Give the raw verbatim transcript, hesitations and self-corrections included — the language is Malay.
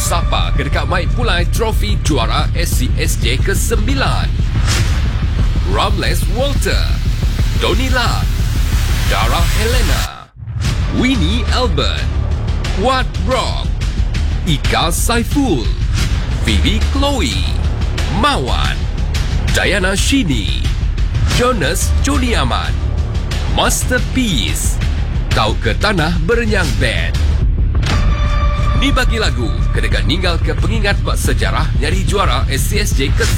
Sapa ke dekat Mike Pulai trofi juara S C S J ke sembilan. Ramles Walter, Donila, Dara Helena, Winnie Albert, Wat Rock, Ika Saiful, Vivi Chloe, Mawan, Diana Shini, Jonas Joni Ahmad, Masterpiece, Kau ke Tanah Berenyang Band. Ni bagi lagu kedekat ninggal ke pengingat buat sejarah nyari juara S C S J ke